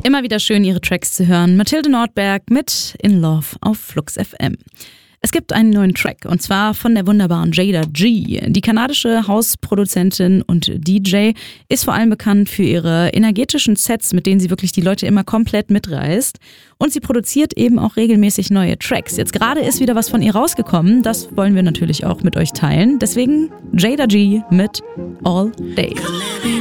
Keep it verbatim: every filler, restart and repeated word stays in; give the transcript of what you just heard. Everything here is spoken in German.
Immer wieder schön, ihre Tracks zu hören. Mathilde Nordberg mit In Love auf Flux F M. Es gibt einen neuen Track und zwar von der wunderbaren Jada G. Die kanadische Hausproduzentin und D J ist vor allem bekannt für ihre energetischen Sets, mit denen sie wirklich die Leute immer komplett mitreißt. Und sie produziert eben auch regelmäßig neue Tracks. Jetzt gerade ist wieder was von ihr rausgekommen. Das wollen wir natürlich auch mit euch teilen. Deswegen Jada G mit All Day.